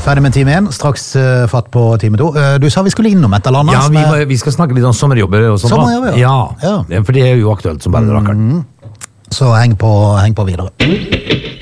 Ferdig med time 1, straks fatt på time 2. Du sa vi skulle innom et eller annet. Ja, vi skal snakke litt om sommerjobber og sånt. Sommerjobber, ja. For det er jo aktuelt som bare rakkeren. Så heng på videre.